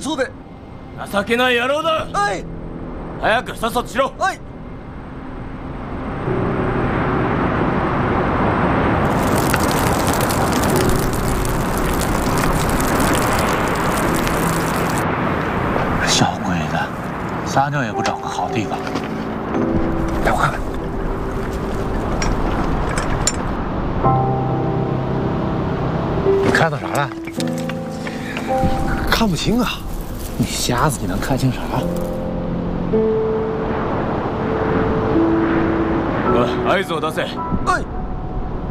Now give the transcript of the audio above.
そうで。 情けない野郎だ。 はい。 早くさっさとしろ。 はい。 小鬼子，撒尿也不找个好地方。来，我看看。你看到啥了？ 看不清啊。 你瞎子，你能看清啥？ 合図を出せ。 はい。